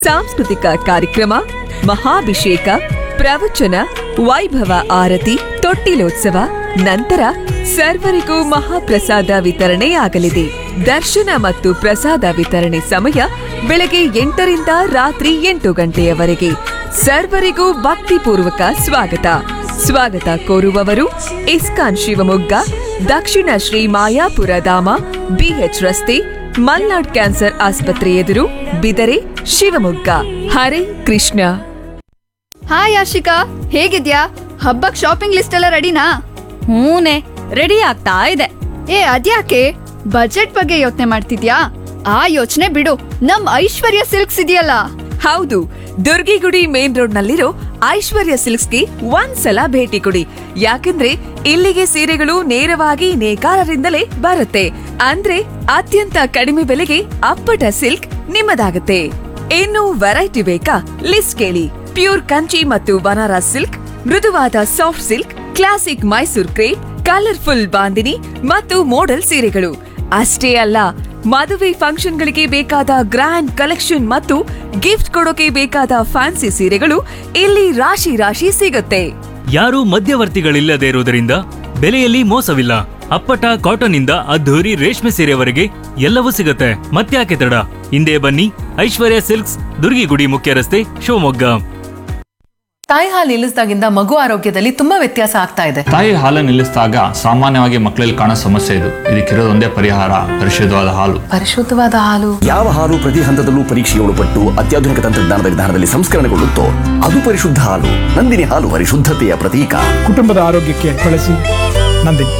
ಸಾಂಸ್ಕೃತಿಕ ಕಾರ್ಯಕ್ರಮ ಮಹಾಭಿಷೇಕ ಪ್ರವಚನ ವೈಭವ ಆರತಿ ತೊಟ್ಟಿಲೋತ್ಸವ ನಂತರ ಸರ್ವರಿಗೂ ಮಹಾಪ್ರಸಾದ ವಿತರಣೆಯಾಗಲಿದೆ. ದರ್ಶನ ಮತ್ತು ಪ್ರಸಾದ ವಿತರಣೆ ಸಮಯ ಬೆಳಗ್ಗೆ 8ರಿಂದ ರಾತ್ರಿ 8 ಗಂಟೆಯವರೆಗೆ. ಸರ್ವರಿಗೂ ಭಕ್ತಿಪೂರ್ವಕ ಸ್ವಾಗತ ಕೋರುವವರು ಇಸ್ಕಾನ್ ಶಿವಮೊಗ್ಗ, ದಕ್ಷಿಣ ಶ್ರೀ ಮಾಯಾಪುರ ಧಾಮ, ಬಿಎಚ್ ರಸ್ತೆ, ಮಲ್ನಾಡ್ ಕ್ಯಾನ್ಸರ್ ಆಸ್ಪತ್ರೆ ಎದುರು, ಬಿದರೆ, ಶಿವಮೊಗ್ಗ. ಹರೇ ಕೃಷ್ಣ. ಹಾಯ್ ಆಶಿಕಾ, ಹೇಗಿದ್ಯಾ? ಹಬ್ಬಕ್ ಶಾಪಿಂಗ್ ಲಿಸ್ಟ್ ಎಲ್ಲ ರೆಡಿನಾ? ಹೂನೆ, ರೆಡಿ ಆಗ್ತಾ ಇದೆ. ಅದ್ಯಾಕೆ ಬಜೆಟ್ ಬಗ್ಗೆ ಯೋಚನೆ ಮಾಡ್ತಿದ್ಯಾ? ಆ ಯೋಚನೆ ಬಿಡು, ನಮ್ ಐಶ್ವರ್ಯ ಸಿಲ್ಕ್ಸ್ ಇದೆಯಲ್ಲ. ಹೌದು, ದುರ್ಗಿಗುಡಿ ಮೇನ್ ರೋಡ್ ನಲ್ಲಿರೋ ಐಶ್ವರ್ಯ ಸಿಲ್ಕ್ಸ್ಗೆ ಒಂದ್ಸಲ ಭೇಟಿ ಕೊಡಿ. ಯಾಕಂದ್ರೆ ಇಲ್ಲಿಗೆ ಸೀರೆಗಳು ನೇರವಾಗಿ ನೇಕಾರರಿಂದಲೇ ಬರುತ್ತೆ. ಅಂದ್ರೆ ಅತ್ಯಂತ ಕಡಿಮೆ ಬೆಲೆಗೆ ಅಪ್ಪಟ ಸಿಲ್ಕ್ ನಿಮ್ಮದಾಗುತ್ತೆ. ಇನ್ನು ವೆರೈಟಿ ಬೇಕಾ? ಲಿಸ್ಟ್ ಕೇಳಿ. ಪ್ಯೂರ್ ಕಂಚಿ ಮತ್ತು ಬನಾರಸ್ ಸಿಲ್ಕ್, ಮೃದುವಾದ soft silk, classic Mysore crepe, colourful bandhani ಮತ್ತು ಮೋಡಲ್ ಸೀರೆಗಳು ಅಷ್ಟೇ ಅಲ್ಲ, ಮದುವೆ ಫಂಕ್ಷನ್ಗಳಿಗೆ ಬೇಕಾದ ಗ್ರ್ಯಾಂಡ್ ಕಲೆಕ್ಷನ್ ಮತ್ತು ಗಿಫ್ಟ್ ಕೊಡೋಕೆ ಬೇಕಾದ ಫ್ಯಾನ್ಸಿ ಸೀರೆಗಳು ಇಲ್ಲಿ ರಾಶಿ ರಾಶಿ ಸಿಗುತ್ತೆ. ಯಾರೂ ಮಧ್ಯವರ್ತಿಗಳಿಲ್ಲದೆ ಇರುವುದರಿಂದ ಬೆಲೆಯಲ್ಲಿ ಮೋಸವಿಲ್ಲ. ಅಪ್ಪಟ ಕಾಟನ್ ಇಂದ ಅದ್ಧೂರಿ ರೇಷ್ಮೆ ಸೀರೆವರೆಗೆ ಎಲ್ಲವೂ ಸಿಗುತ್ತೆ. ಮತ್ತ್ಯಾಕೆ ತಡ? ಹಿಂದೆ ಬನ್ನಿ, ಐಶ್ವರ್ಯ ಸಿಲ್ಕ್ಸ್, ದುರ್ಗಿಗುಡಿ ಮುಖ್ಯ ರಸ್ತೆ, ಶಿವಮೊಗ್ಗ. ತಾಯಿ ಹಾಲು ನಿಲ್ಲಿಸಿದಾಗಿಂದ ಮಗು ಆರೋಗ್ಯದಲ್ಲಿ ತುಂಬಾ ವ್ಯತ್ಯಾಸ ಆಗ್ತಾ ಇದೆ. ತಾಯಿ ಹಾಲು ನಿಲ್ಲಿಸಿದಾಗ ಸಾಮಾನ್ಯವಾಗಿ ಮಕ್ಕಳಲ್ಲಿ ಕಾಣೋ ಸಮಸ್ಯೆ ಇದು. ಇದಕ್ಕಿರೋದೊಂದೇ ಪರಿಹಾರ, ಪರಿಶುದ್ಧವಾದ ಹಾಲು. ಪರಿಶುದ್ಧವಾದ ಹಾಲು? ಯಾವ ಹಾಲು ಪ್ರತಿ ಹಂತದಲ್ಲೂ ಪರೀಕ್ಷೆಗೆ ಒಳಪಟ್ಟು ಅತ್ಯಾಧುನಿಕ ತಂತ್ರಜ್ಞಾನದ ವಿಧಾನದಲ್ಲಿ ಸಂಸ್ಕರಣೆಗೊಳ್ಳುತ್ತೋ ಅದು ಪರಿಶುದ್ಧ ಹಾಲು. ನಂದಿನಿ ಹಾಲು ಪರಿಶುದ್ಧತೆಯ ಪ್ರತೀಕ. ಕುಟುಂಬದ ಆರೋಗ್ಯಕ್ಕೆ ಬಳಸಿ ನಂದಿನಿ.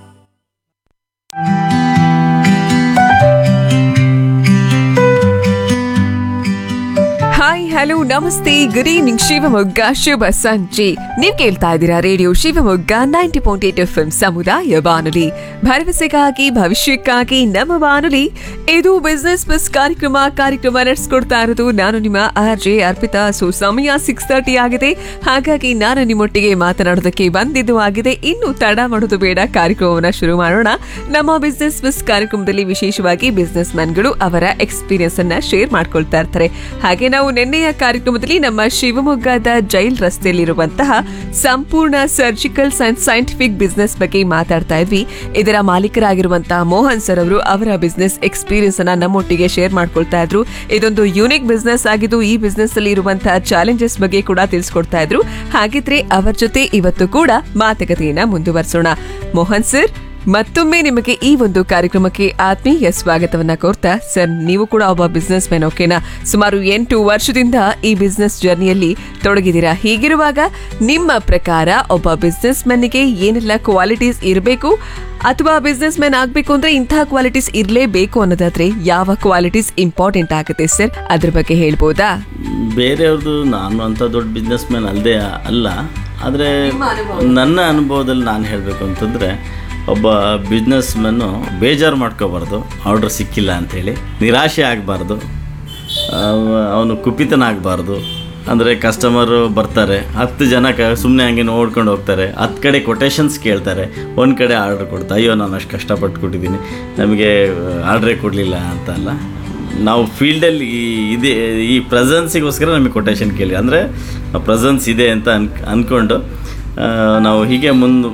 ಹಾಯ್, ಹಲೋ, ನಮಸ್ತೆ, ಗುಡ್ ಈವ್ನಿಂಗ್ ಶಿವಮೊಗ್ಗ, ಶುಭ ಸಂಜೆ. ನೀವ್ ಕೇಳ್ತಾ ಇದ್ದೀರಾ ರೇಡಿಯೋ ಶಿವಮೊಗ್ಗ 90.8 FM ಸಮುದಾಯ ಬಾನುಲಿ, ಭರವಸೆಗಾಗಿ ಭವಿಷ್ಯಕ್ಕಾಗಿ ನಮ್ಮ ಬಾನುಲಿ. ಇದು ಬಿಸ್ನೆಸ್ ಬಸ್ ಕಾರ್ಯಕ್ರಮ ನಡೆಸ್ಕೊಡ್ತಾ ಇರೋದು ನಾನು ನಿಮ್ಮ RJ ಅರ್ಪಿತಾ. ಸಮಯ 6:30 ಆಗಿದೆ. ಹಾಗಾಗಿ ನಾನು ನಿಮ್ಮೊಟ್ಟಿಗೆ ಮಾತನಾಡೋದಕ್ಕೆ ಬಂದಿದ್ದು ಆಗಿದೆ. ಇನ್ನು ತಡ ಮಾಡೋದು ಬೇಡ, ಕಾರ್ಯಕ್ರಮವನ್ನ ಶುರು ಮಾಡೋಣ. ನಮ್ಮ ಬಿಸ್ನೆಸ್ ಬಸ್ ಕಾರ್ಯಕ್ರಮದಲ್ಲಿ ವಿಶೇಷವಾಗಿ ಬಿಸ್ನೆಸ್ ಮ್ಯಾನ್ಗಳು ಅವರ ಎಕ್ಸ್ಪೀರಿಯನ್ಸ್ ಅನ್ನ ಶೇರ್ ಮಾಡ್ಕೊಳ್ತಾ ಇರ್ತಾರೆ. ಹಾಗೆ ನಾವು ನಿನ್ನೆಯ ಕಾರ್ಯಕ್ರಮದಲ್ಲಿ ನಮ್ಮ ಶಿವಮೊಗ್ಗದ ಜೈಲ್ ರಸ್ತೆಯಲ್ಲಿರುವಂತಹ ಸಂಪೂರ್ಣ ಸರ್ಜಿಕಲ್ ಅಂಡ್ ಸೈಂಟಿಫಿಕ್ ಬಿಸ್ನೆಸ್ ಬಗ್ಗೆ ಮಾತಾಡ್ತಾ ಇದ್ವಿ. ಇದರ ಮಾಲೀಕರಾಗಿರುವಂತಹ ಮೋಹನ್ ಸರ್ ಅವರು ಅವರ ಬಿಸ್ನೆಸ್ ಎಕ್ಸ್ಪೀರಿಯನ್ಸ್ ಅನ್ನ ನಮ್ಮೊಟ್ಟಿಗೆ ಶೇರ್ ಮಾಡ್ಕೊಳ್ತಾ ಇದ್ರು. ಇದೊಂದು ಯೂನಿಕ್ ಬಿಸ್ನೆಸ್ ಆಗಿದ್ದು ಈ ಬಿಸ್ನೆಸ್ ಅಲ್ಲಿ ಇರುವಂತಹ ಚಾಲೆಂಜಸ್ ಬಗ್ಗೆ ಕೂಡ ತಿಳಿಸ್ಕೊಡ್ತಾ ಇದ್ರು. ಹಾಗಿದ್ರೆ ಅವರ ಜೊತೆ ಇವತ್ತು ಕೂಡ ಮಾತುಕತೆಯನ್ನ ಮುಂದುವರಿಸೋಣ. ಮೋಹನ್ ಸರ್, ಮತ್ತೊಮ್ಮೆ ನಿಮಗೆ ಈ ಒಂದು ಕಾರ್ಯಕ್ರಮಕ್ಕೆ ಆತ್ಮೀಯ ಸ್ವಾಗತವನ್ನ ಕೋರ್ತಾ. ಸರ್, ನೀವು ಕೂಡ ಒಬ್ಬ ಬಿಸ್ನೆಸ್ ಮ್ಯಾನ್, ಓಕೆನಾ? ಸುಮಾರು 8 ವರ್ಷದಿಂದ ಈ ಬಿಸ್ನೆಸ್ ಜರ್ನಿಯಲ್ಲಿ ತೊಡಗಿದ್ದೀರಾ. ಹೀಗಿರುವಾಗ ನಿಮ್ಮ ಪ್ರಕಾರ ಒಬ್ಬ ಬಿಸ್ನೆಸ್ ಮ್ಯಾನ್ಗೆ ಏನೆಲ್ಲ ಕ್ವಾಲಿಟೀಸ್ ಇರಬೇಕು, ಅಥವಾ ಬಿಸ್ನೆಸ್ ಮ್ಯಾನ್ ಆಗ್ಬೇಕು ಅಂದ್ರೆ ಇಂತಹ ಕ್ವಾಲಿಟೀಸ್ ಇರಲೇಬೇಕು ಅನ್ನೋದಾದ್ರೆ ಯಾವ ಕ್ವಾಲಿಟೀಸ್ ಇಂಪಾರ್ಟೆಂಟ್ ಆಗುತ್ತೆ ಸರ್? ಅದ್ರ ಬಗ್ಗೆ ಹೇಳ್ಬೋದಾ? ಬೇರೆಯವ್ರದ್ದು ನಾನು ಅಂತ ದೊಡ್ಡ ಬಿಸ್ನೆಸ್ ಮ್ಯಾನ್ ಅಲ್ಲ, ಆದರೆ ನನ್ನ ಅನುಭವದಲ್ಲಿ ನಾನು ಹೇಳಬೇಕು ಅಂತಂದರೆ, ಒಬ್ಬ ಬಿಸ್ನೆಸ್ ಮ್ಯಾನು ಬೇಜಾರು ಮಾಡ್ಕೋಬಾರ್ದು. ಆರ್ಡ್ರ್ ಸಿಕ್ಕಿಲ್ಲ ಅಂಥೇಳಿ ನಿರಾಶೆ ಆಗಬಾರ್ದು, ಅವನು ಕುಪಿತನಾಗಬಾರ್ದು. ಅಂದರೆ ಕಸ್ಟಮರು ಬರ್ತಾರೆ, 10 ಜನ ಸುಮ್ಮನೆ ಹಂಗೆ ನೋಡ್ಕೊಂಡು ಹೋಗ್ತಾರೆ, 10 ಕಡೆ ಕೊಟೇಶನ್ಸ್ ಕೇಳ್ತಾರೆ, ಒಂದು ಕಡೆ ಆರ್ಡ್ರ್ ಕೊಡ್ತಾ, ಅಯ್ಯೋ ನಾನು ಅಷ್ಟು ಕಷ್ಟಪಟ್ಟು ಕೊಟ್ಟಿದ್ದೀನಿ, ನಮಗೆ ಆರ್ಡ್ರೇ ಕೊಡಲಿಲ್ಲ ಅಂತ ಅಲ್ಲ. ನಾವು ಫೀಲ್ಡಲ್ಲಿ ಈ ಪ್ರೆಸೆನ್ಸಿಗೋಸ್ಕರ ನಮಗೆ ಕೊಟೇಶನ್ ಕೇಳಿ, ಅಂದರೆ ಪ್ರೆಸೆನ್ಸ್ ಇದೆ ಅಂತ ಅಂದ್ಕೊಂಡು ನಾವು ಹೀಗೆ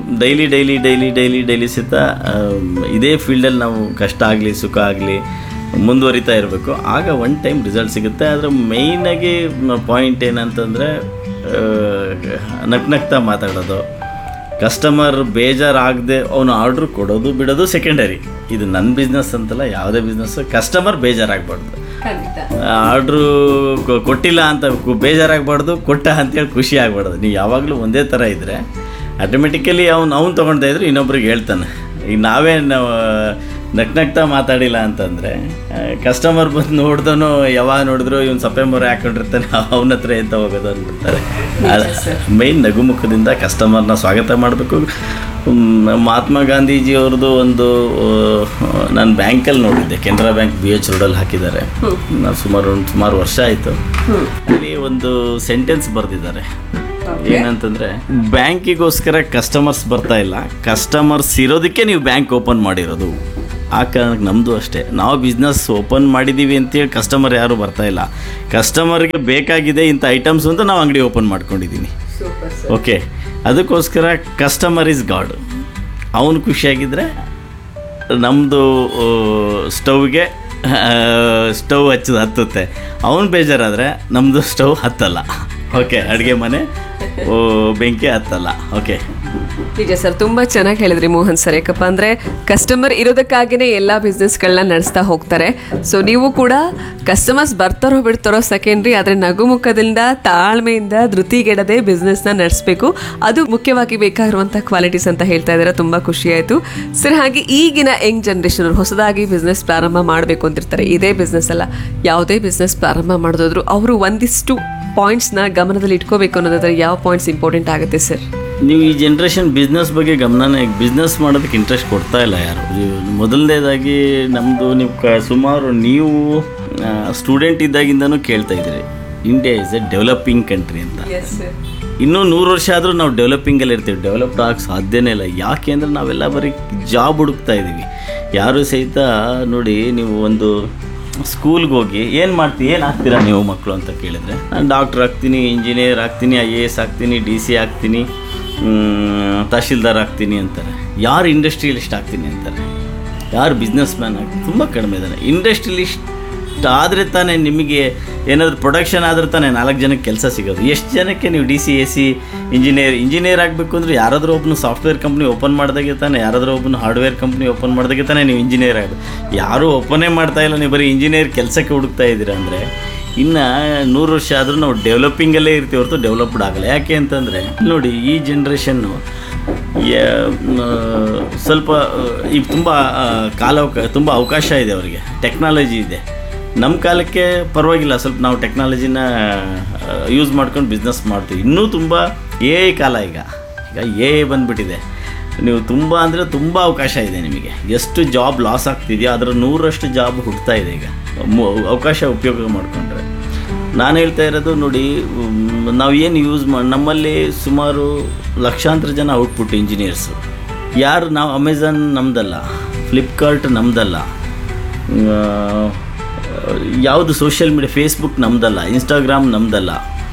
ಡೈಲಿ ಸಿಗ್ತಾ ಇದೇ ಫೀಲ್ಡಲ್ಲಿ ನಾವು ಕಷ್ಟ ಆಗಲಿ ಸುಖ ಆಗಲಿ ಮುಂದುವರಿತಾ ಇರಬೇಕು. ಆಗ ಒನ್ ಟೈಮ್ ರಿಸಲ್ಟ್ ಸಿಗುತ್ತೆ. ಆದರೆ ಮೇಯ್ನಾಗಿ ಪಾಯಿಂಟ್ ಏನಂತಂದರೆ, ನಗ್ನಗ್ತಾ ಮಾತಾಡೋದು, ಕಸ್ಟಮರ್ ಬೇಜಾರಾಗದೆ ಅವನು ಆರ್ಡ್ರ್ ಕೊಡೋದು ಬಿಡೋದು ಸೆಕೆಂಡರಿ. ಇದು ನನ್ನ ಬಿಸ್ನೆಸ್ ಅಂತಲ್ಲ, ಯಾವುದೇ ಬಿಸ್ನೆಸ್ ಕಸ್ಟಮರ್ ಬೇಜಾರಾಗಬಾರ್ದು. ಆರ್ಡ್ರು ಕೊಟ್ಟಿಲ್ಲ ಅಂತ ಬೇಜಾರಾಗಬಾರ್ದು, ಕೊಟ್ಟ ಅಂತೇಳಿ ಖುಷಿ ಆಗಬಾರ್ದು. ನೀವು ಯಾವಾಗಲೂ ಒಂದೇ ಥರ ಇದ್ದರೆ ಆಟೋಮೆಟಿಕಲಿ ಅವ್ನು ತೊಗೊಳ್ತಾ ಇದ್ರೆ ಇನ್ನೊಬ್ರಿಗೆ ಹೇಳ್ತಾನೆ. ಈಗ ನಾವೇ ನಗ್ನಗ್ತಾ ಮಾತಾಡಿಲ್ಲ ಅಂತಂದರೆ ಕಸ್ಟಮರ್ ಬಂದು ನೋಡ್ದನು, ಯಾವಾಗ ನೋಡಿದ್ರು ಇವ್ನು ಸಪ್ಪೆ ಮೊರೆ ಹಾಕೊಂಡಿರ್ತಾನೆ, ಅವನ ಹತ್ರ ಎಂತ ಹೋಗೋದು ಅಂದ್ಬಿಡ್ತಾರೆ. ಮೇಯ್ನ್ ನಗುಮುಖದಿಂದ ಕಸ್ಟಮರ್ನ ಸ್ವಾಗತ ಮಾಡಬೇಕು. ಮಹಾತ್ಮ ಗಾಂಧೀಜಿಯವ್ರದ್ದು ಒಂದು ನಾನು ಬ್ಯಾಂಕಲ್ಲಿ ನೋಡಿದ್ದೆ, ಕೆನರಾ ಬ್ಯಾಂಕ್ BH ರೋಡಲ್ಲಿ ಹಾಕಿದ್ದಾರೆ. ನಾನು ಸುಮಾರು ವರ್ಷ ಆಯಿತು. ಅಲ್ಲಿ ಒಂದು ಸೆಂಟೆನ್ಸ್ ಬರೆದಿದ್ದಾರೆ, ಏನಂತಂದರೆ, ಬ್ಯಾಂಕಿಗೋಸ್ಕರ ಕಸ್ಟಮರ್ಸ್ ಬರ್ತಾ ಇಲ್ಲ, ಕಸ್ಟಮರ್ಸ್ ಇರೋದಕ್ಕೆ ನೀವು ಬ್ಯಾಂಕ್ ಓಪನ್ ಮಾಡಿರೋದು ಆ ಕಾರಣಕ್ಕೆ ನಮ್ಮದು ಅಷ್ಟೇ, ನಾವು ಬಿಸ್ನೆಸ್ ಓಪನ್ ಮಾಡಿದ್ದೀವಿ ಅಂತೇಳಿ ಕಸ್ಟಮರ್ ಯಾರೂ ಬರ್ತಾಯಿಲ್ಲ. ಕಸ್ಟಮರ್ಗೆ ಬೇಕಾಗಿದೆ ಇಂಥ ಐಟಮ್ಸ್ ಅಂತ ನಾವು ಅಂಗಡಿ ಓಪನ್ ಮಾಡ್ಕೊಂಡಿದ್ದೀನಿ. ಓಕೆ, ಅದಕ್ಕೋಸ್ಕರ ಕಸ್ಟಮರ್ ಇಸ್ ಗಾಡ್. ಅವನು ಖುಷಿಯಾಗಿದ್ದರೆ ನಮ್ಮದು ಸ್ಟವ್ ಹತ್ತುತ್ತೆ. ಅವನು ಬೇಜಾರಾದರೆ ನಮ್ಮದು ಸ್ಟವ್ ಹತ್ತಲ್ಲ. ಓಕೆ, ಅಡುಗೆ ಮನೆ ಬೆಂಕಿ ಹತ್ತಲ್ಲ. ಓಕೆ, ನಿಜ ಸರ್, ತುಂಬ ಚೆನ್ನಾಗಿ ಹೇಳಿದ್ರಿ ಮೋಹನ್ ಸರ್. ಯಾಕಪ್ಪ ಅಂದರೆ ಕಸ್ಟಮರ್ ಇರೋದಕ್ಕಾಗಿಯೇ ಎಲ್ಲ ಬಿಸ್ನೆಸ್ಗಳನ್ನ ನಡೆಸ್ತಾ ಹೋಗ್ತಾರೆ. ಸೊ ನೀವು ಕೂಡ ಕಸ್ಟಮರ್ಸ್ ಬರ್ತಾರೋ ಬಿಡ್ತಾರೋ ಸೆಕೆಂಡ್ರಿ, ಆದರೆ ನಗುಮುಖದಿಂದ ತಾಳ್ಮೆಯಿಂದ ಧೃತಿಗೆಡದೆ ಬಿಸ್ನೆಸ್ನ ನಡೆಸಬೇಕು. ಅದು ಮುಖ್ಯವಾಗಿ ಬೇಕಾಗಿರುವಂಥ ಕ್ವಾಲಿಟೀಸ್ ಅಂತ ಹೇಳ್ತಾ ಇದ್ದಾರೆ. ತುಂಬ ಖುಷಿ ಆಯಿತು ಸರ್. ಹಾಗೆ ಈಗಿನ ಯಂಗ್ ಜನ್ರೇಷನ್ ಅವರು ಹೊಸದಾಗಿ ಬಿಸ್ನೆಸ್ ಪ್ರಾರಂಭ ಮಾಡಬೇಕು ಅಂತಿರ್ತಾರೆ. ಇದೇ ಬಿಸ್ನೆಸ್ ಅಲ್ಲ, ಯಾವುದೇ ಬಿಸ್ನೆಸ್ ಪ್ರಾರಂಭ ಮಾಡಿದ್ರು ಅವರು ಒಂದಿಷ್ಟು ಪಾಯಿಂಟ್ಸ್ನ ಗಮನದಲ್ಲಿ ಇಟ್ಕೋಬೇಕು ಅನ್ನೋದಾದ್ರೆ ಯಾವ ಪಾಯಿಂಟ್ಸ್ ಇಂಪಾರ್ಟೆಂಟ್ ಆಗುತ್ತೆ ಸರ್? ನೀವು ಈ ಜನ್ರೇಷನ್ ಬಿಸ್ನೆಸ್ ಬಗ್ಗೆ ಗಮನನೇ, ಬಿಸ್ನೆಸ್ ಮಾಡೋದಕ್ಕೆ ಇಂಟ್ರೆಸ್ಟ್ ಕೊಡ್ತಾ ಇಲ್ಲ ಯಾರು. ಮೊದಲನೇದಾಗಿ ನಮ್ಮದು ಸುಮಾರು ನೀವು ಸ್ಟೂಡೆಂಟ್ ಇದ್ದಾಗಿಂದನೂ ಕೇಳ್ತಾ ಇದ್ದೀರಿ, India is A developing country ಅಂತ. ಇನ್ನೂ 100 ವರ್ಷ ಆದರೂ ನಾವು ಡೆವಲಪಿಂಗಲ್ಲಿ ಇರ್ತೀವಿ, ಡೆವಲಪ್ಡ್ ಆಗಕ್ಕೆ ಸಾಧ್ಯನೇ ಇಲ್ಲ. ಯಾಕೆ ಅಂದರೆ ನಾವೆಲ್ಲ ಬರೀ ಜಾಬ್ ಹುಡುಕ್ತಾ ಇದ್ದೀವಿ. ಯಾರು ಸಹಿತ ನೋಡಿ, ನೀವು ಒಂದು ಸ್ಕೂಲ್ಗೆ ಹೋಗಿ ಏನು ಆಗ್ತೀರಾ ನೀವು ಮಕ್ಕಳು ಅಂತ ಕೇಳಿದರೆ, ನಾನು ಡಾಕ್ಟ್ರ್ ಆಗ್ತೀನಿ, ಇಂಜಿನಿಯರ್ ಆಗ್ತೀನಿ, IAS ಆಗ್ತೀನಿ, DC ಆಗ್ತೀನಿ, ತಹಶೀಲ್ದಾರ್ ಆಗ್ತೀನಿ ಅಂತಾರೆ. ಯಾರು ಇಂಡಸ್ಟ್ರಿಯಲಿಸ್ಟ್ ಆಗ್ತೀನಿ ಅಂತಾರೆ, ಯಾರು ಬಿಸ್ನೆಸ್ ಮ್ಯಾನ್ ಆಗ್ತೀನಿ? ತುಂಬ ಕಡಿಮೆ ಇದ್ದಾನೆ. ಇಂಡಸ್ಟ್ರಿಯಲಿಸ್ಟ್ ಆದರೆ ತಾನೇ ನಿಮಗೆ ಏನಾದರೂ ಪ್ರೊಡಕ್ಷನ್ ಆದರೆ ತಾನೇ 4 ಜನಕ್ಕೆ ಕೆಲಸ ಸಿಗೋದು. ಎಷ್ಟು ಜನಕ್ಕೆ ನೀವು DC AC ಇಂಜಿನಿಯರ್ ಆಗಬೇಕು ಅಂದರೆ ಯಾರಾದರೂ ಒಬ್ಬನು ಸಾಫ್ಟ್ವೇರ್ ಕಂಪ್ನಿ ಓಪನ್ ಮಾಡಿದಾಗೆ ತಾನೇ, ಯಾರಾದರೂ ಒಬ್ಬನು ಹಾರ್ಡ್ವೇರ್ ಕಂಪ್ನಿ ಓಪನ್ ಮಾಡಿದಾಗೆ ತಾನೇ ನೀವು ಇಂಜಿನಿಯರ್ ಆಗೋದು. ಯಾರೂ ಓಪನೇ ಮಾಡ್ತಾಯಿಲ್ಲ, ನೀವು ಬರೀ ಇಂಜಿನಿಯರ್ ಕೆಲಸಕ್ಕೆ ಹುಡುಕ್ತಾ ಇದ್ದೀರಾ ಅಂದರೆ ಇನ್ನು 100 ವರ್ಷ ಆದರೂ ನಾವು ಡೆವಲಪಿಂಗಲ್ಲೇ ಇರ್ತೀವಿ ಹೊರತು ಡೆವಲಪ್ಡ್ ಆಗಲ್ಲ. ಯಾಕೆ ಅಂತಂದರೆ ನೋಡಿ, ಈ ಜನ್ರೇಷನ್ನು ಸ್ವಲ್ಪ ಈಗ ತುಂಬ ಅವಕಾಶ ಇದೆ ಅವರಿಗೆ, ಟೆಕ್ನಾಲಜಿ ಇದೆ. ನಮ್ಮ ಕಾಲಕ್ಕೆ ಪರವಾಗಿಲ್ಲ, ಸ್ವಲ್ಪ ನಾವು ಟೆಕ್ನಾಲಜಿನ ಯೂಸ್ ಮಾಡ್ಕೊಂಡು ಬಿಸ್ನೆಸ್ ಮಾಡ್ತೀವಿ. ಇನ್ನೂ ತುಂಬ AI ಕಾಲ, ಈಗ AI ಬಂದುಬಿಟ್ಟಿದೆ. ನೀವು ತುಂಬ ಅಂದರೆ ತುಂಬ ಅವಕಾಶ ಇದೆ ನಿಮಗೆ. ಎಷ್ಟು ಜಾಬ್ ಲಾಸ್ ಆಗ್ತಿದೆಯೋ ಅದರ 100ರಷ್ಟು ಜಾಬ್ ಹುಡ್ತಾ ಇದೆ ಈಗ, ಅವಕಾಶ ಉಪಯೋಗ ಮಾಡಿಕೊಂಡ್ರೆ. ನಾನು ಹೇಳ್ತಾ ಇರೋದು ನೋಡಿ, ನಾವು ಏನು ನಮ್ಮಲ್ಲಿ ಸುಮಾರು ಲಕ್ಷಾಂತರ ಜನ ಔಟ್ಪುಟ್ ಇಂಜಿನಿಯರ್ಸು. ಯಾರು ನಾವು ಅಮೆಝಾನ್ ನಮ್ಮದಲ್ಲ, ಫ್ಲಿಪ್ಕಾರ್ಟ್ ನಮ್ಮದಲ್ಲ, ಯಾವುದು social media Facebook ನಮ್ಮದಲ್ಲ, Instagram ನಮ್ಮದಲ್ಲ,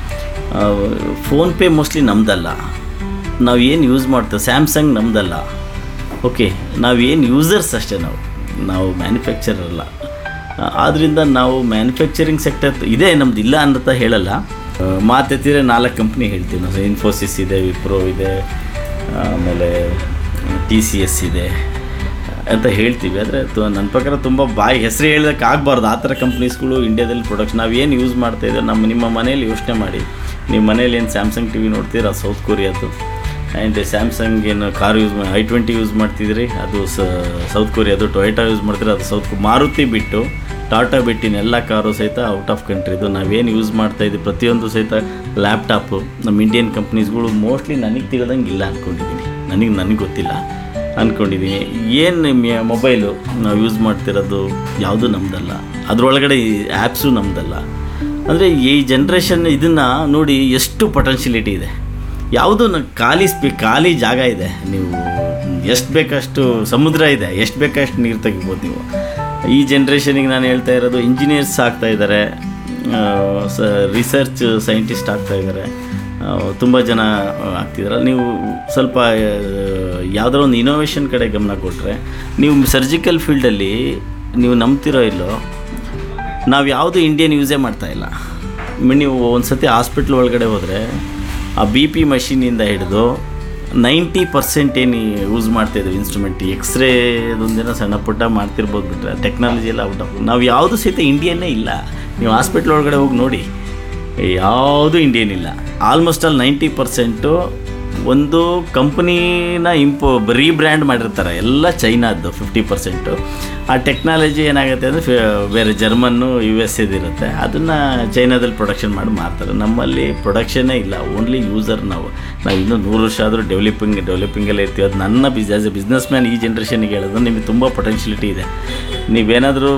PhonePe mostly ನಮ್ಮದಲ್ಲ. ನಾವು ಏನು ಯೂಸ್ ಮಾಡ್ತೇವೆ ಸ್ಯಾಮ್ಸಂಗ್ ನಮ್ಮದಲ್ಲ. ಓಕೆ, ನಾವೇನು ಯೂಸರ್ಸ್ ಅಷ್ಟೇ, ನಾವು ಮ್ಯಾನುಫ್ಯಾಕ್ಚರರ್ ಅಲ್ಲ. ಆದ್ದರಿಂದ ನಾವು ಮ್ಯಾನುಫ್ಯಾಕ್ಚರಿಂಗ್ ಸೆಕ್ಟರ್ ಇದೆ ನಮ್ದು, ಇಲ್ಲ ಅಂತ ಹೇಳಲ್ಲ. ಮಾತೆತ್ತಿದ್ರೆ 4 ಕಂಪ್ನಿ ಹೇಳ್ತೀವಿ ನಾವು. ಇನ್ಫೋಸಿಸ್ ಇದೆ, ವಿಪ್ರೋ ಇದೆ, ಆಮೇಲೆ TCS ಇದೆ ಅಂತ ಹೇಳ್ತೀವಿ. ಆದರೆ ನನ್ನ ಪ್ರಕಾರ ತುಂಬ ಹೆಸರು ಹೇಳೋದಕ್ಕೆ ಆಗಬಾರ್ದು. ಆ ಥರ ಕಂಪ್ನೀಸ್ಗಳು ಇಂಡಿಯಾದಲ್ಲಿ ಪ್ರೊಡಕ್ಷನ್ ನಾವೇನು ಯೂಸ್ ಮಾಡ್ತಾಯಿದ್ದೀವಿ. ನಿಮ್ಮ ಮನೇಲಿ ಯೋಚನೆ ಮಾಡಿ, ನೀವು ಮನೇಲಿ ಏನು ಸ್ಯಾಮ್ಸಂಗ್ TV ನೋಡ್ತೀರ, ಅದು ಸೌತ್ ಕೊರಿಯಾದು. ಆ್ಯಂಡ್ ಸ್ಯಾಮ್ಸಂಗ್ ಏನು ಕಾರ್ i20 ಯೂಸ್ ಮಾಡ್ತಿದ್ರಿ, ಅದು ಸೌತ್ ಕೊರಿಯಾದು. ಟೊಯೋಟಾ ಯೂಸ್ ಮಾಡ್ತೀರಿ, ಅದು ಮಾರುತಿ ಬಿಟ್ಟು ಟಾಟಾ ಬಿಟ್ಟಿನ ಎಲ್ಲ ಕಾರು ಸಹಿತ ಔಟ್ ಆಫ್ ಕಂಟ್ರಿದು. ನಾವೇನು ಯೂಸ್ ಮಾಡ್ತಾಯಿದ್ದೀವಿ ಪ್ರತಿಯೊಂದು ಸಹಿತ ಲ್ಯಾಪ್ಟಾಪು ನಮ್ಮ ಇಂಡಿಯನ್ ಕಂಪ್ನೀಸ್ಗಳು ಮೋಸ್ಟ್ಲಿ ನನಗೆ ತಿಳಿದಂಗೆ ಇಲ್ಲ ಅಂದ್ಕೊಂಡಿದ್ದೀನಿ. ನನಗೆ ಗೊತ್ತಿಲ್ಲ ಅಂದ್ಕೊಂಡಿದ್ದೀನಿ. ಏನು ಮೊಬೈಲು ನಾವು ಯೂಸ್ ಮಾಡ್ತಿರೋದು ಯಾವುದು ನಮ್ಮದಲ್ಲ, ಅದರೊಳಗಡೆ ಆ್ಯಪ್ಸು ನಮ್ಮದಲ್ಲ. ಅಂದರೆ ಈ ಜನ್ರೇಷನ್ ಇದನ್ನು ನೋಡಿ, ಎಷ್ಟು ಪೊಟೆನ್ಷಿಯಲಿಟಿ ಇದೆ. ಯಾವುದು ಖಾಲಿ ಜಾಗ ಇದೆ. ನೀವು ಎಷ್ಟು ಬೇಕಷ್ಟು ಸಮುದ್ರ ಇದೆ, ಎಷ್ಟು ಬೇಕಷ್ಟು ನೀರು ತೆಗಿಬೋದು ನೀವು. ಈ ಜನ್ರೇಷನಿಗೆ ನಾನು ಹೇಳ್ತಾ ಇರೋದು, ಇಂಜಿನಿಯರ್ಸ್ ಆಗ್ತಾಯಿದ್ದಾರೆ, ರಿಸರ್ಚ್ ಸೈಂಟಿಸ್ಟ್ ಆಗ್ತಾಯಿದ್ದಾರೆ, ತುಂಬ ಜನ ಆಗ್ತಿದ್ದಾರೆ. ನೀವು ಸ್ವಲ್ಪ ಯಾವುದೋ ಒಂದು ಇನೋವೇಷನ್ ಕಡೆ ಗಮನ ಕೊಟ್ಟರೆ, ನೀವು ಸರ್ಜಿಕಲ್ ಫೀಲ್ಡಲ್ಲಿ ನೀವು ನಂಬ್ತಿರೋ ಇಲ್ಲೋ, ನಾವು ಯಾವುದು ಇಂಡಿಯನ್ ಯೂಸೇ ಮಾಡ್ತಾಯಿಲ್ಲ. ನೀವು ಒಂದು ಸತಿ ಹಾಸ್ಪಿಟ್ಲ್ ಒಳಗಡೆ ಹೋದರೆ ಆ BP ಮಷೀನಿಂದ ಹಿಡಿದು 90% ಏನು ಯೂಸ್ ಮಾಡ್ತಾಯಿದ್ದೀವಿ ಇನ್ಸ್ಟ್ರೂಮೆಂಟ್. ಎಕ್ಸ್ರೇ ಅದೊಂದಿನ ಸಣ್ಣ ಪುಟ್ಟ ಮಾಡ್ತಿರ್ಬೋದು, ಬಿಟ್ಟರೆ ಟೆಕ್ನಾಲಜಿ ಎಲ್ಲ ಔಟ್ ಆಫ್. ನಾವು ಯಾವುದು ಸಹಿತ ಇಂಡಿಯನ್ನೇ ಇಲ್ಲ. ನೀವು ಹಾಸ್ಪಿಟ್ಲ್ ಒಳಗಡೆ ಹೋಗಿ ನೋಡಿ, ಯಾವುದು ಇಂಡಿಯನ್ ಇಲ್ಲ. ಆಲ್ಮೋಸ್ಟ್ ಆಲ್ 90% ಒಂದು ಕಂಪ್ನಿನ ರೀಬ್ರ್ಯಾಂಡ್ ಮಾಡಿರ್ತಾರೆ, ಎಲ್ಲ ಚೈನಾದ್ದು 50%. ಆ ಟೆಕ್ನಾಲಜಿ ಏನಾಗುತ್ತೆ ಅಂದರೆ ಬೇರೆ ಜರ್ಮನ್ನು USA ಇರುತ್ತೆ, ಅದನ್ನು ಚೈನಾದಲ್ಲಿ ಪ್ರೊಡಕ್ಷನ್ ಮಾಡಿ ಮಾರ್ತಾರೆ. ನಮ್ಮಲ್ಲಿ ಪ್ರೊಡಕ್ಷನ್ನೇ ಇಲ್ಲ, ಓನ್ಲಿ ಯೂಸರ್. ನಾವು ಇನ್ನೂ 100 ವರ್ಷ ಆದರೂ ಡೆವಲಪಿಂಗಲ್ಲೇ ಇರ್ತೀವಿ. ಅದು ನನ್ನ ಆ್ಯಸ್ ಎ ಬಿಸ್ನೆಸ್ ಮ್ಯಾನ್ ಈ ಜನ್ರೇಷನ್ಗೆ ಹೇಳೋದು, ನಿಮಗೆ ತುಂಬ ಪೊಟೆನ್ಷಿಯಲಿಟಿ ಇದೆ. ನೀವೇನಾದರೂ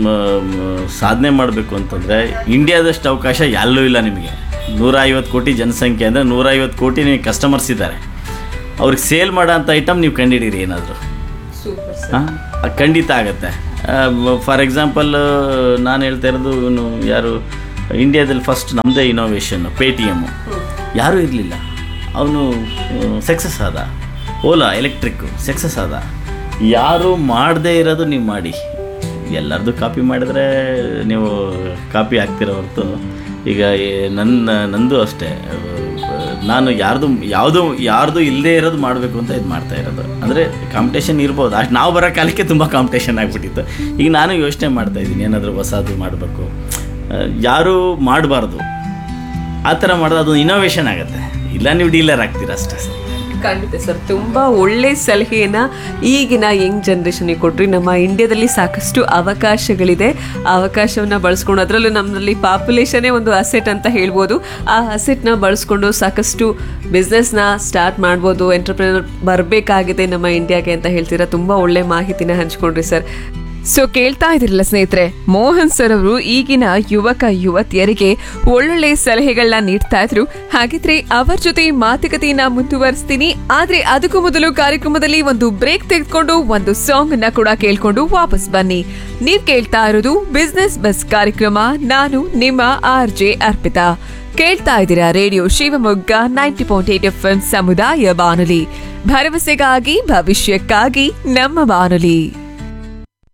ಸಾಧನೆ ಮಾಡಬೇಕು ಅಂತಂದರೆ ಇಂಡಿಯಾದಷ್ಟು ಅವಕಾಶ ಎಲ್ಲೂ ಇಲ್ಲ ನಿಮಗೆ. 150 ಕೋಟಿ ಜನಸಂಖ್ಯೆ ಅಂದರೆ 150 ಕೋಟಿ ನಿಮಗೆ ಕಸ್ಟಮರ್ಸ್ ಇದ್ದಾರೆ. ಅವ್ರಿಗೆ ಸೇಲ್ ಮಾಡೋ ಅಂಥ ಐಟಮ್ ನೀವು ಕಂಡುಹಿಡೀರಿ ಏನಾದರೂ. ಖಂಡಿತ ಆಗುತ್ತೆ. ಫಾರ್ ಎಕ್ಸಾಂಪಲ್ ನಾನು ಹೇಳ್ತಾ ಇರೋದು, ಇವನು ಯಾರು ಇಂಡಿಯಾದಲ್ಲಿ ಫಸ್ಟ್ ನಮ್ಮದೇ ಇನೋವೇಷನ್ನು ಪೇಟಿಎಮ್ಮು, ಯಾರೂ ಇರಲಿಲ್ಲ, ಅವನು ಸಕ್ಸಸ್ ಆದ. ಓಲಾ ಎಲೆಕ್ಟ್ರಿಕ್ಕು ಸಕ್ಸಸ್ ಆದ. ಯಾರು ಮಾಡದೇ ಇರೋದು ನೀವು ಮಾಡಿ, ಎಲ್ಲರದ್ದು ಕಾಪಿ ಮಾಡಿದ್ರೆ ನೀವು ಕಾಪಿ ಆಗ್ತಿರೋ ಹೊರತು. ಈಗ ನಂದು ಅಷ್ಟೇ, ನಾನು ಯಾರ್ದು ಇಲ್ಲದೇ ಇರೋದು ಮಾಡಬೇಕು ಅಂತ ಇದು ಮಾಡ್ತಾ ಇರೋದು. ಅಂದರೆ ಕಾಂಪಿಟೇಷನ್ ಇರ್ಬೋದು, ಅಷ್ಟು ನಾವು ಬರೋ ಕಾಲಕ್ಕೆ ತುಂಬ ಕಾಂಪಿಟೇಷನ್ ಆಗಿಬಿಟ್ಟಿತ್ತು. ಈಗ ನಾನು ಯೋಚನೆ ಮಾಡ್ತಾಯಿದ್ದೀನಿ ಏನಾದರೂ ಹೊಸದು ಮಾಡಬೇಕು, ಯಾರೂ ಮಾಡಬಾರ್ದು, ಆ ಥರ ಮಾಡೋದು ಅದು ಇನೋವೇಷನ್ ಆಗುತ್ತೆ. ಇಲ್ಲ ನೀವು ಡೀಲರ್ ಆಗ್ತೀರ ಅಷ್ಟೇ ಸರ್. ಖಂಡಿತ ಸರ್, ತುಂಬ ಒಳ್ಳೆ ಸಲಹೆಯನ್ನು ಈಗಿನ ಯಂಗ್ ಜನ್ರೇಷನ್ಗೆ ಕೊಟ್ರಿ. ನಮ್ಮ ಇಂಡಿಯಾದಲ್ಲಿ ಸಾಕಷ್ಟು ಅವಕಾಶಗಳಿದೆ, ಅವಕಾಶವನ್ನು ಬಳಸ್ಕೊಂಡು, ಅದರಲ್ಲೂ ನಮ್ಮಲ್ಲಿ ಪಾಪ್ಯುಲೇಷನ್ನೇ ಒಂದು ಅಸೆಟ್ ಅಂತ ಹೇಳ್ಬೋದು. ಆ ಅಸೆಟ್ನ ಬಳಸ್ಕೊಂಡು ಸಾಕಷ್ಟು ಬಿಸ್ನೆಸ್ನ ಸ್ಟಾರ್ಟ್ ಮಾಡ್ಬೋದು, ಎಂಟರ್ಪ್ರಿನರ್ ಬರಬೇಕಾಗಿದೆ ನಮ್ಮ ಇಂಡಿಯಾಗೆ ಅಂತ ಹೇಳ್ತೀರಾ. ತುಂಬ ಒಳ್ಳೆ ಮಾಹಿತಿನ ಹಂಚ್ಕೊಂಡ್ರಿ ಸರ್. ಸೊ ಕೇಳ್ತಾ ಇದಿರಲ್ಲ ಸ್ನೇಹಿತರೆ, ಮೋಹನ್ ಸರ್ ಅವರು ಈಗಿನ ಯುವಕ ಯುವತಿಯರಿಗೆ ಒಳ್ಳೊಳ್ಳೆ ಸಲಹೆಗಳನ್ನ ನೀಡ್ತಾ ಇದ್ರು. ಹಾಗಿದ್ರೆ ಅವರ ಜೊತೆ ಮಾತುಕತೆಯನ್ನ ಮುಂದುವರಿಸ್ತೀನಿ. ಆದ್ರೆ ಅದಕ್ಕೂ ಮೊದಲು ಕಾರ್ಯಕ್ರಮದಲ್ಲಿ ಒಂದು ಬ್ರೇಕ್ ತೆಗೆದುಕೊಂಡು ಒಂದು ಸಾಂಗ್ ಅನ್ನ ಕೂಡ ಕೇಳ್ಕೊಂಡು ವಾಪಸ್ ಬನ್ನಿ. ನೀವ್ ಕೇಳ್ತಾ ಇರೋದು ಬಿಸ್ನೆಸ್ ಬಸ್ ಕಾರ್ಯಕ್ರಮ. ನಾನು ನಿಮ್ಮ RJ ಅರ್ಪಿತಾ. ಕೇಳ್ತಾ ಇದ್ದೀರಾ ರೇಡಿಯೋ ಶಿವಮೊಗ್ಗ 90.8 FM ಸಮುದಾಯ ಬಾನುಲಿ. ಭರವಸೆಗಾಗಿ ಭವಿಷ್ಯಕ್ಕಾಗಿ ನಮ್ಮ ಬಾನುಲಿ.